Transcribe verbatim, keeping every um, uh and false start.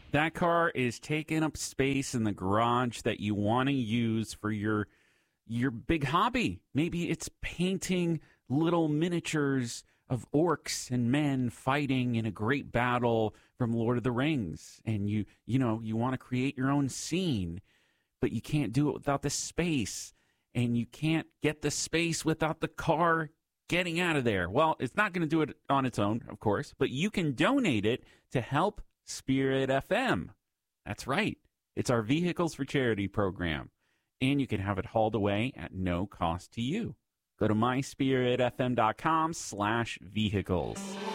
That car is taking up space in the garage that you want to use for your your big hobby. Maybe it's painting little miniatures of orcs and men fighting in a great battle from Lord of the Rings. And you you know, you want to create your own scene, but you can't do it without the space. And you can't get the space without the car getting out of there. Well, it's not going to do it on its own, of course, but you can donate it to help Spirit F M. That's right. It's our Vehicles for Charity program. And you can have it hauled away at no cost to you. Go to my spirit f m dot com slash vehicles.